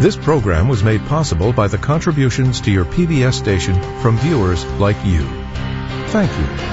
This program was made possible by the contributions to your PBS station from viewers like you. Thank you.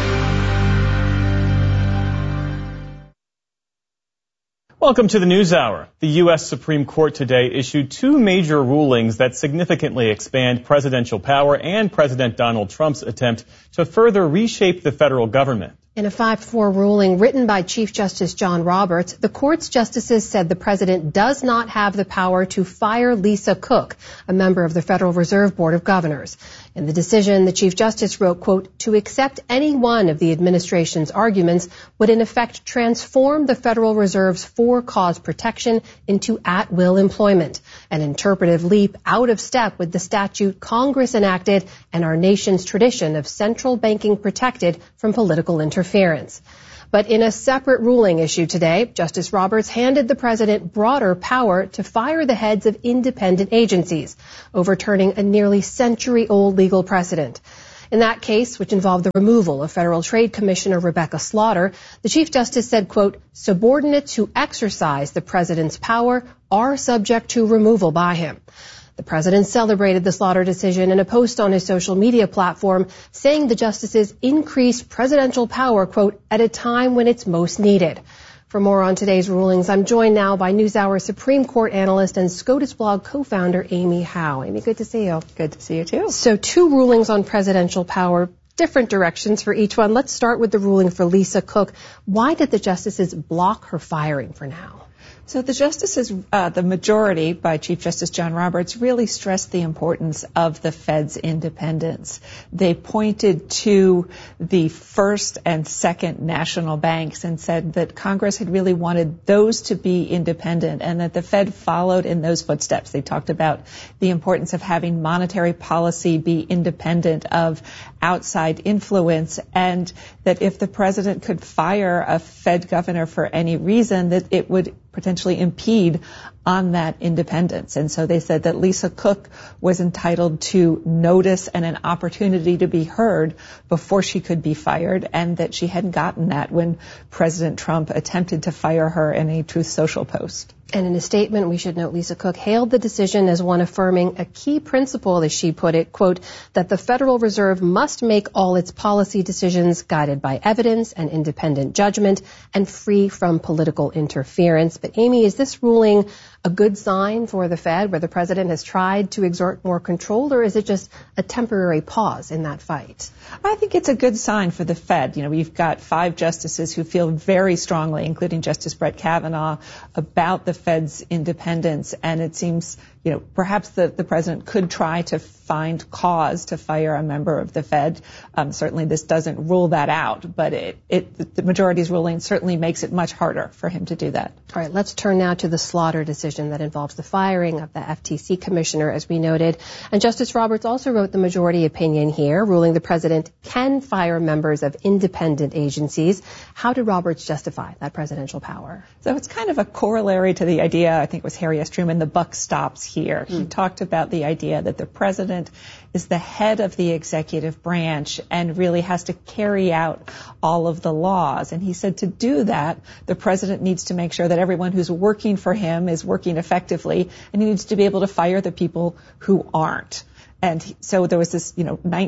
Welcome to the News Hour. The U.S. Supreme Court today issued two major rulings that significantly expand presidential power and President Donald Trump's attempt to further reshape the federal government. In a 5-4 ruling written by Chief Justice John Roberts, the court's justices said the president does not have the power to fire Lisa Cook, a member of the Federal Reserve Board of Governors. In the decision, the Chief Justice wrote, quote, "To accept any one of the administration's arguments would in effect transform the Federal Reserve's for-cause protection into at-will employment, an interpretive leap out of step with the statute Congress enacted and our nation's tradition of central banking protected from political interference." But in a separate ruling issued today, Justice Roberts handed the president broader power to fire the heads of independent agencies, overturning a nearly century-old legal precedent. In that case, which involved the removal of Federal Trade Commissioner Rebecca Slaughter, the Chief Justice said, quote, "Subordinates who exercise the president's power are subject to removal by him." The president celebrated the Slaughter decision in a post on his social media platform, saying the justices increased presidential power, quote, "at a time when it's most needed." For more on today's rulings, I'm joined now by NewsHour Supreme Court analyst and SCOTUS blog co-founder Amy Howe. Amy, good to see you. Good to see you too. So two rulings on presidential power, different directions for each one. Let's start with the ruling for Lisa Cook. Why did the justices block her firing for now? So the justices, the majority by Chief Justice John Roberts, really stressed the importance of the Fed's independence. They pointed to the first and second national banks and said that Congress had really wanted those to be independent and that the Fed followed in those footsteps. They talked about the importance of having monetary policy be independent of outside influence, and that if the president could fire a Fed governor for any reason, that it would potentially impede on that independence. And so they said that Lisa Cook was entitled to notice and an opportunity to be heard before she could be fired, and that she hadn't gotten that when President Trump attempted to fire her in a Truth Social post. And in a statement, we should note Lisa Cook hailed the decision as one affirming a key principle, as she put it, quote, "that the Federal Reserve must make all its policy decisions guided by evidence and independent judgment and free from political interference." But Amy, is this ruling a good sign for the Fed, where the president has tried to exert more control, or is it just a temporary pause in that fight? I think it's a good sign for the Fed. You know, we've got 5 justices who feel very strongly, including Justice Brett Kavanaugh, about the Fed's independence, and it seems, you know, perhaps the president could try to find cause to fire a member of the Fed. Certainly this doesn't rule that out, but the majority's ruling certainly makes it much harder for him to do that. All right, let's turn now to the Slaughter decision that involves the firing of the FTC commissioner, as we noted. And Justice Roberts also wrote the majority opinion here, ruling the president can fire members of independent agencies. How did Roberts justify that presidential power? So it's kind of a corollary to the idea, I think it was Harry S. Truman, the buck stops here. He talked about the idea that the president is the head of the executive branch and really has to carry out all of the laws. And he said to do that, the president needs to make sure that everyone who's working for him is working effectively, and he needs to be able to fire the people who aren't. And so there was this,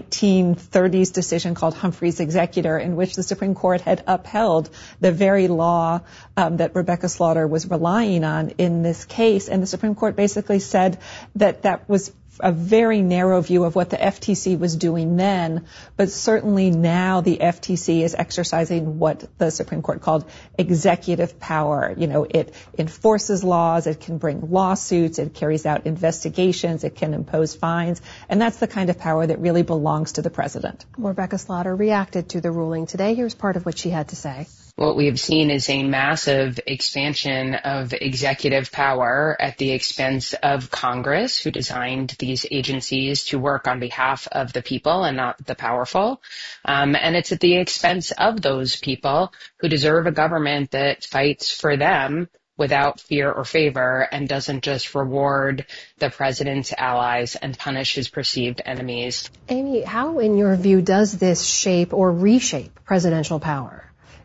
1930s decision called Humphrey's Executor, in which the Supreme Court had upheld the very law that Rebecca Slaughter was relying on in this case. And the Supreme Court basically said that that was a very narrow view of what the FTC was doing then, but certainly now the FTC is exercising what the Supreme Court called executive power. It enforces laws, it can bring lawsuits, it carries out investigations, it can impose fines, and that's the kind of power that really belongs to the president. Rebecca Slaughter reacted to the ruling today. Here's part of what she had to say. What we have seen is a massive expansion of executive power at the expense of Congress, who designed these agencies to work on behalf of the people and not the powerful. And it's at the expense of those people who deserve a government that fights for them without fear or favor and doesn't just reward the president's allies and punish his perceived enemies. Amy, how, in your view, does this shape or reshape presidential power?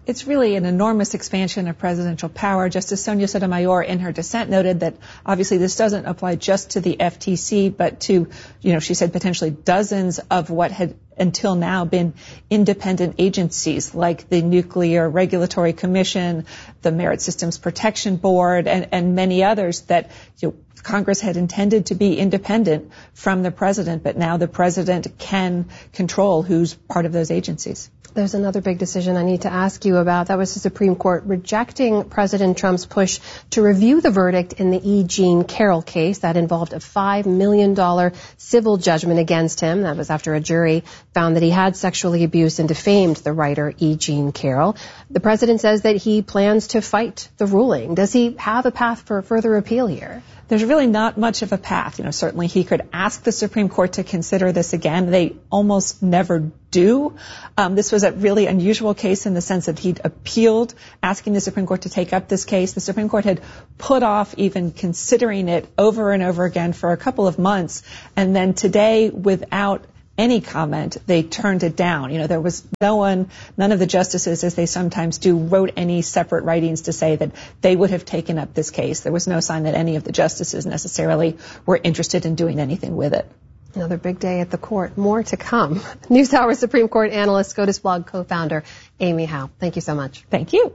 It's really an enormous expansion of presidential power. Justice Sonia Sotomayor, in her dissent, noted that obviously this doesn't apply just to the FTC, but to, she said potentially dozens of what had until now been independent agencies like the Nuclear Regulatory Commission, the Merit Systems Protection Board, and many others that Congress had intended to be independent from the president, but now the president can control who's part of those agencies. There's another big decision I need to ask you about. That was the Supreme Court rejecting President Trump's push to review the verdict in the E. Jean Carroll case that involved a $5 million civil judgment against him. That was after a jury found that he had sexually abused and defamed the writer E. Jean Carroll. The president says that he plans to fight the ruling. Does he have a path for further appeal here? There's really not much of a path. Certainly he could ask the Supreme Court to consider this again. They almost never do. This was a really unusual case in the sense that he'd appealed, asking the Supreme Court to take up this case. The Supreme Court had put off even considering it over and over again for a couple of months. And then today, without any comment, they turned it down. There was none of the justices, as they sometimes do, wrote any separate writings to say that they would have taken up this case. There was no sign that any of the justices necessarily were interested in doing anything with it. Another big day at the court. More to come. NewsHour Supreme Court analyst, SCOTUS Blog co-founder Amy Howe. Thank you so much. Thank you.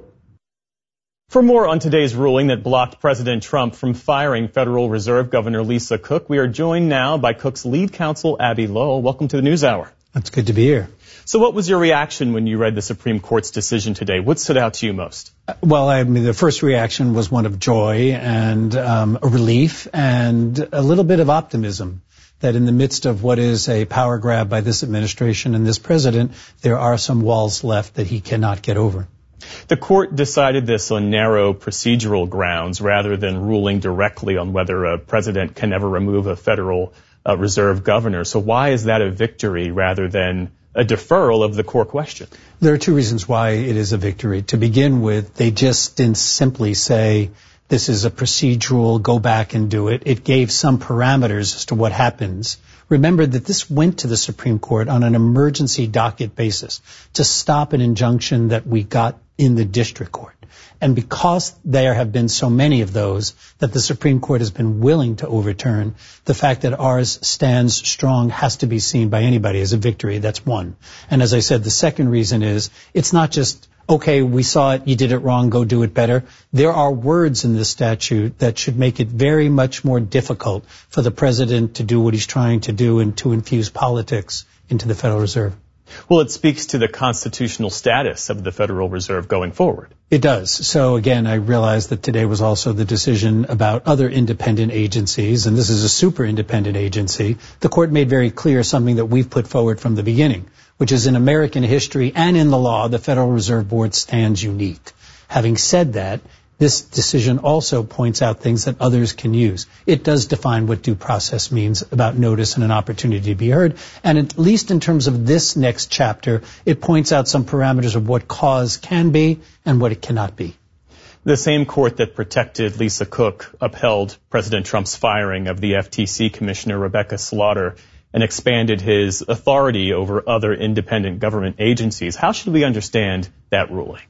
For more on today's ruling that blocked President Trump from firing Federal Reserve Governor Lisa Cook, we are joined now by Cook's lead counsel, Abby Lowell. Welcome to the NewsHour. It's good to be here. So what was your reaction when you read the Supreme Court's decision today? What stood out to you most? Well, the first reaction was one of joy and a relief and a little bit of optimism that in the midst of what is a power grab by this administration and this president, there are some walls left that he cannot get over. The court decided this on narrow procedural grounds rather than ruling directly on whether a president can ever remove a Federal Reserve governor. So why is that a victory rather than a deferral of the core question? There are two reasons why it is a victory. To begin with, they just didn't simply say, this is a procedural, go back and do it. It gave some parameters as to what happens. Remember that this went to the Supreme Court on an emergency docket basis to stop an injunction that we got in the district court. And because there have been so many of those that the Supreme Court has been willing to overturn, the fact that ours stands strong has to be seen by anybody as a victory. That's one. And as I said, the second reason is it's not just, okay, we saw it, you did it wrong, go do it better. There are words in this statute that should make it very much more difficult for the president to do what he's trying to do and to infuse politics into the Federal Reserve. Well, it speaks to the constitutional status of the Federal Reserve going forward. It does. So again, I realize that today was also the decision about other independent agencies, and this is a super independent agency. The court made very clear something that we've put forward from the beginning, which is in American history and in the law, the Federal Reserve Board stands unique. Having said that, this decision also points out things that others can use. It does define what due process means about notice and an opportunity to be heard. And at least in terms of this next chapter, it points out some parameters of what cause can be and what it cannot be. The same court that protected Lisa Cook upheld President Trump's firing of the FTC Commissioner Rebecca Slaughter and expanded his authority over other independent government agencies. How should we understand that ruling?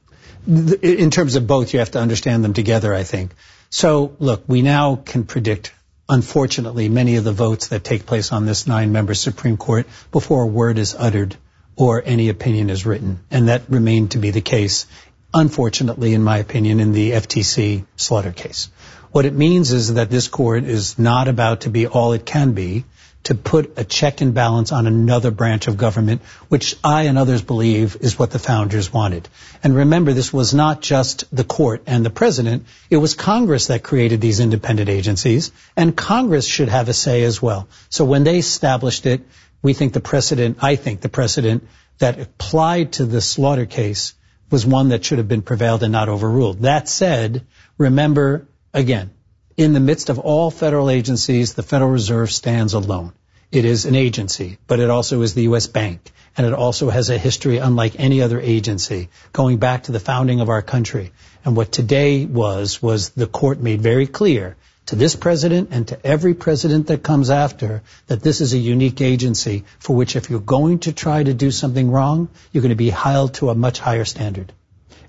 In terms of both, you have to understand them together, I think. So, look, we now can predict, unfortunately, many of the votes that take place on this 9-member Supreme Court before a word is uttered or any opinion is written. And that remained to be the case, unfortunately, in my opinion, in the FTC Slaughter case. What it means is that this court is not about to be all it can be, to put a check and balance on another branch of government, which I and others believe is what the founders wanted. And remember, this was not just the court and the president. It was Congress that created these independent agencies, and Congress should have a say as well. So when they established it, I think the precedent that applied to the Slaughter case was one that should have been prevailed and not overruled. That said, remember, again, in the midst of all federal agencies, the Federal Reserve stands alone. It is an agency, but it also is the U.S. Bank, and it also has a history unlike any other agency, going back to the founding of our country. And what today was the court made very clear to this president and to every president that comes after that this is a unique agency for which if you're going to try to do something wrong, you're going to be held to a much higher standard.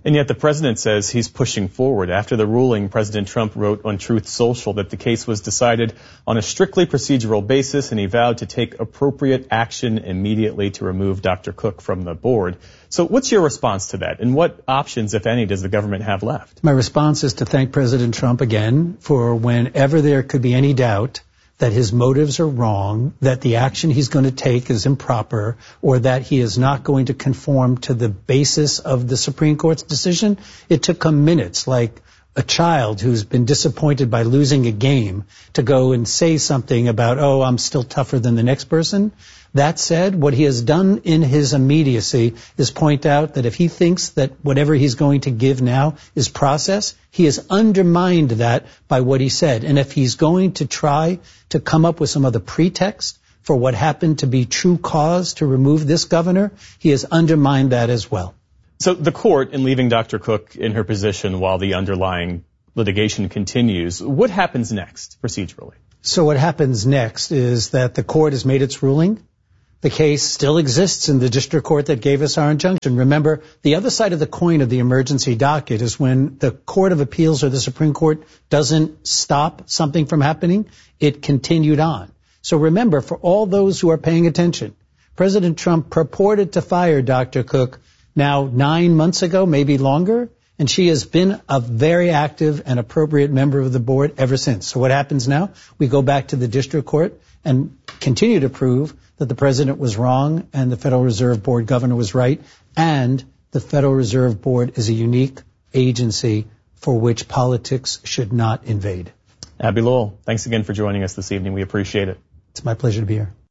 And yet the president says he's pushing forward. After the ruling, President Trump wrote on Truth Social that the case was decided on a strictly procedural basis, and he vowed to take appropriate action immediately to remove Dr. Cook from the board. So what's your response to that? And what options, if any, does the government have left? My response is to thank President Trump again for whenever there could be any doubt that his motives are wrong, that the action he's going to take is improper, or that he is not going to conform to the basis of the Supreme Court's decision. It took him minutes, like a child who's been disappointed by losing a game, to go and say something about, oh, I'm still tougher than the next person. That said, what he has done in his immediacy is point out that if he thinks that whatever he's going to give now is process, he has undermined that by what he said. And if he's going to try to come up with some other pretext for what happened to be true cause to remove this governor, he has undermined that as well. So the court, in leaving Dr. Cook in her position while the underlying litigation continues, what happens next procedurally? So what happens next is that the court has made its ruling. The case still exists in the district court that gave us our injunction. Remember, the other side of the coin of the emergency docket is when the Court of Appeals or the Supreme Court doesn't stop something from happening, it continued on. So remember, for all those who are paying attention, President Trump purported to fire Dr. Cook now 9 months ago, maybe longer, and she has been a very active and appropriate member of the board ever since. So what happens now? We go back to the district court and continue to prove that the president was wrong and the Federal Reserve Board governor was right, and the Federal Reserve Board is a unique agency for which politics should not invade. Abbe Lowell, thanks again for joining us this evening. We appreciate it. It's my pleasure to be here.